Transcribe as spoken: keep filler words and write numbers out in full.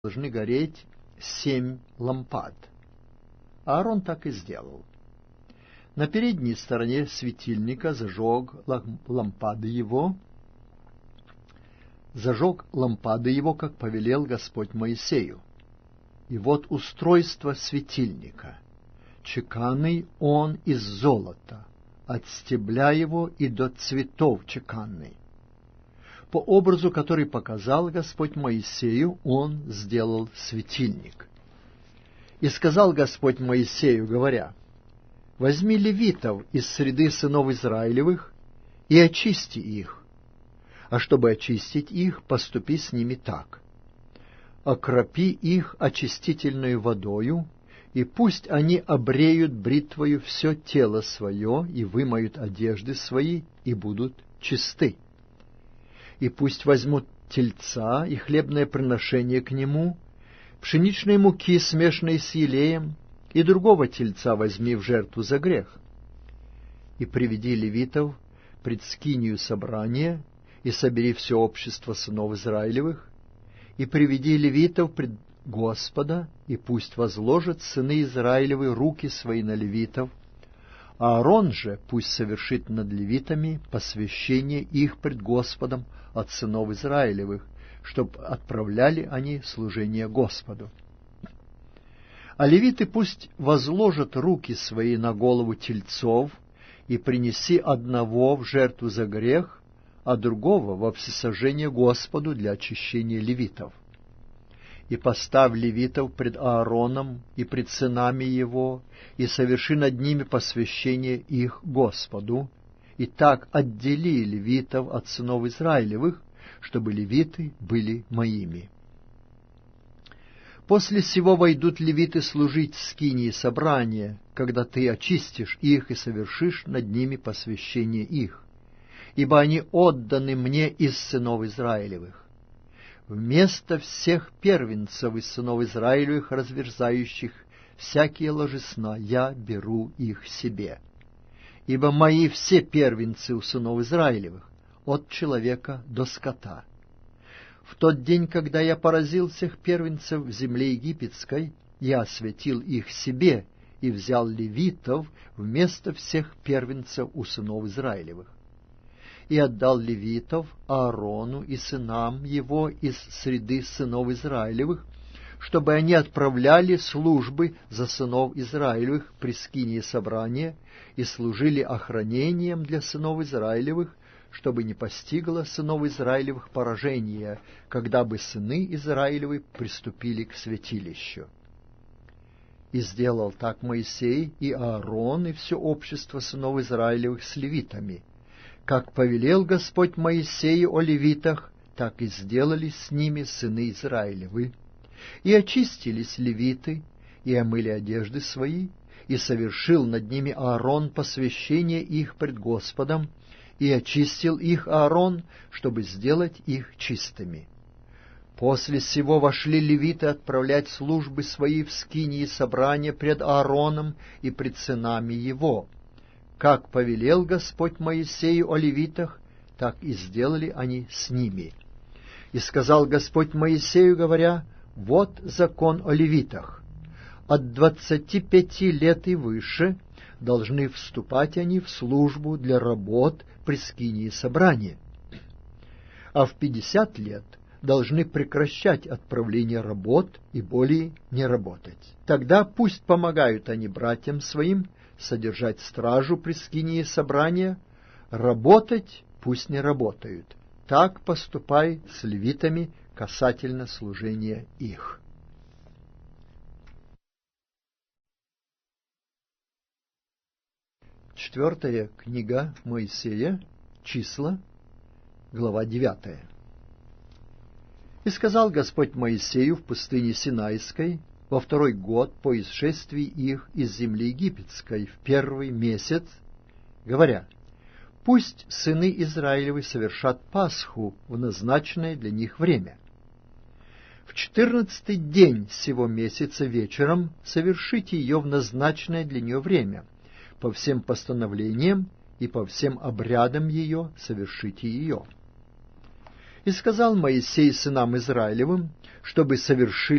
должны гореть семь лампад. Аарон так и сделал. На передней стороне светильника зажег лампады его, зажег лампады его, как повелел Господь Моисею. И вот устройство светильника. Чеканный он из золота, от стебля его и до цветов чеканный. По образу, который показал Господь Моисею, он сделал светильник. И сказал Господь Моисею, говоря: «Возьми левитов из среды сынов Израилевых и очисти их, а чтобы очистить их, поступи с ними так: окропи их очистительной водою, и пусть они обреют бритвою все тело свое и вымоют одежды свои, и будут чисты. И пусть возьмут тельца и хлебное приношение к нему, пшеничной муки, смешанной с елеем, и другого тельца возьми в жертву за грех. И приведи левитов пред скинию собрания, и собери все общество сынов Израилевых, и приведи левитов пред Господа, и пусть возложат сыны Израилевы руки свои на левитов, а Аарон же пусть совершит над левитами посвящение их пред Господом от сынов Израилевых, чтоб отправляли они служение Господу. А левиты пусть возложат руки свои на голову тельцов, и принеси одного в жертву за грех, а другого во всесожжение Господу для очищения левитов. И поставь левитов пред Аароном и пред сынами его, и соверши над ними посвящение их Господу, и так отдели левитов от сынов Израилевых, чтобы левиты были моими. После сего войдут левиты служить в скинии собрания, когда ты очистишь их и совершишь над ними посвящение их, ибо они отданы мне из сынов Израилевых. Вместо всех первенцев из сынов Израилевых, разверзающих всякие ложесна, я беру их себе. Ибо мои все первенцы у сынов Израилевых, от человека до скота. В тот день, когда я поразил всех первенцев в земле египетской, я освятил их себе и взял левитов вместо всех первенцев у сынов Израилевых. И отдал левитов Аарону и сынам его из среды сынов Израилевых, чтобы они отправляли службы за сынов Израилевых при скинии собрания и служили охранением для сынов Израилевых, чтобы не постигло сынов Израилевых поражение, когда бы сыны Израилевы приступили к святилищу. И сделал так Моисей и Аарон и все общество сынов Израилевых с левитами. Как повелел Господь Моисею о левитах, так и сделали с ними сыны Израилевы. И очистились левиты, и омыли одежды свои, и совершил над ними Аарон посвящение их пред Господом, и очистил их Аарон, чтобы сделать их чистыми. После сего вошли левиты отправлять службы свои в скинии собрания пред Аароном и пред сынами его. Как повелел Господь Моисею о левитах, так и сделали они с ними. И сказал Господь Моисею, говоря: «Вот закон о левитах. От двадцати пяти лет и выше должны вступать они в службу для работ при скинии собрания, а в пятьдесят лет должны прекращать отправление работ и более не работать. Тогда пусть помогают они братьям своим содержать стражу при скинии собрания, работать пусть не работают. Так поступай с левитами касательно служения их». Четвертая книга Моисея, Числа, глава девятая. «И сказал Господь Моисею в пустыне Синайской во второй год по исшествии их из земли египетской, в первый месяц, говоря: пусть сыны Израилевы совершат Пасху в назначенное для них время. В четырнадцатый день сего месяца вечером совершите ее в назначенное для нее время, по всем постановлениям и по всем обрядам ее совершите ее. И сказал Моисей сынам Израилевым, чтобы совершили